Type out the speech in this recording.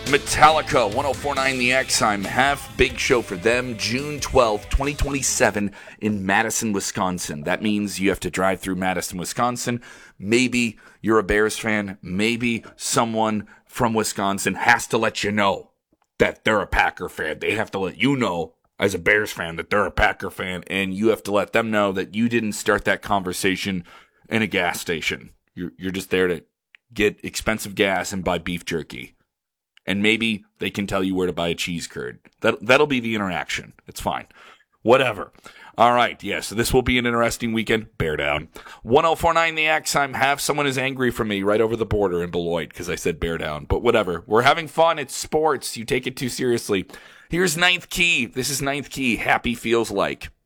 Metallica, 1049 The X. I'm half. Big show for them, June 12th, 2027 in Madison, Wisconsin. That means you have to drive through Madison, Wisconsin. Maybe you're a Bears fan. Maybe someone from Wisconsin has to let you know that they're a Packer fan. They have to let you know as a Bears fan that they're a Packer fan, and you have to let them know that you didn't start that conversation in a gas station. You're just there to get expensive gas and buy beef jerky. And maybe they can tell you where to buy a cheese curd. That'll be the interaction. It's fine. Whatever. All right, yeah, so this will be an interesting weekend. Bear down. 1049 The X. I'm half. Someone is angry from me right over the border in Beloit because I said bear down. But whatever. We're having fun. It's sports. You take it too seriously. Here's Ninth Key. This is Ninth Key. Happy Feels Like.